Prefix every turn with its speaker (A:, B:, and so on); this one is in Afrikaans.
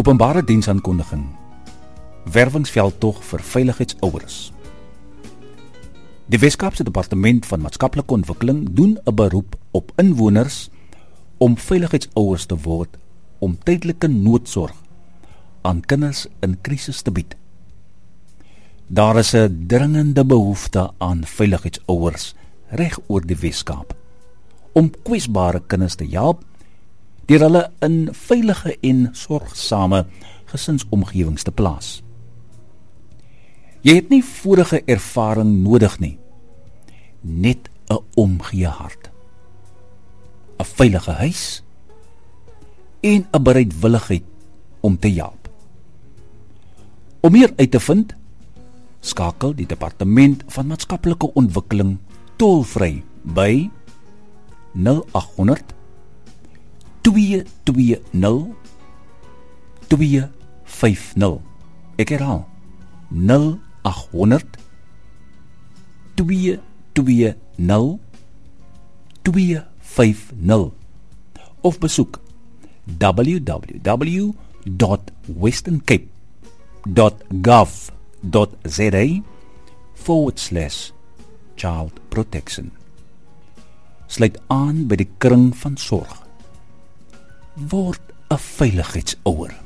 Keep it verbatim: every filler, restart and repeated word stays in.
A: Openbare diensaankondiging. Werwingsveldtog vir veiligheidsouers. Die Wes-Kaapse Departement van Maatskaplike Ontwikkeling doen 'n beroep op inwoners om veiligheidsouers te word om tydelike noodsorg aan kinders in krisis te bied. Daar is 'n dringende behoefte aan veiligheidsouers reg oor die Wes-Kaap om kwesbare kinders te help deur hulle in veilige en sorgsame gesinsomgewings te plaas. Jy het nie vorige ervaring nodig nie, net 'n omgee hart, 'n veilige huis en 'n bereidwilligheid om te help. Om meer uit te vind, skakel die Departement van Maatskaplike Ontwikkeling tolvry by nul agt honderd, twee twee nul, twee vyf nul. Ek herhaal, nul agt honderd, twee twee nul, twee vyf nul of besoek w w w dot western cape dot gov dot za forward slash child protection. Sluit aan by die kring van sorg. Word 'n veiligheidsouer.